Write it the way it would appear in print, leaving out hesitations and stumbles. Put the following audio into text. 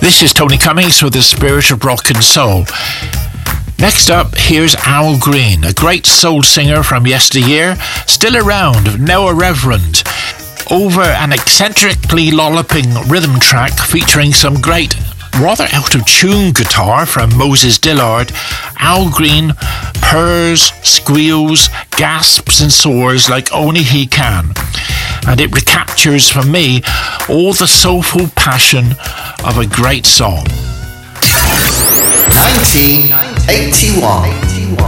This is Tony Cummings with the Spirit of Rock and Soul. Next up, here's Al Green, a great soul singer from yesteryear, still around, now irreverent, over an eccentrically lolloping rhythm track featuring some great, rather out-of-tune guitar from Moses Dillard. Al Green purrs, squeals, gasps and soars like only he can. And it recaptures for me all the soulful passion of a great song. 1981.